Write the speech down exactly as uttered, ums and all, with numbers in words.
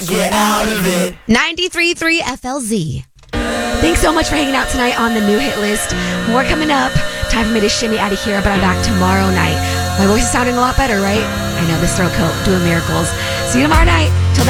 Get out of it. ninety-three point three F L Z. Thanks so much for hanging out tonight on the new hit list. More coming up. Time for me to shimmy out of here, but I'm back tomorrow night. My voice is sounding a lot better, right? I know, this throat coat doing miracles. See you tomorrow night. Till then.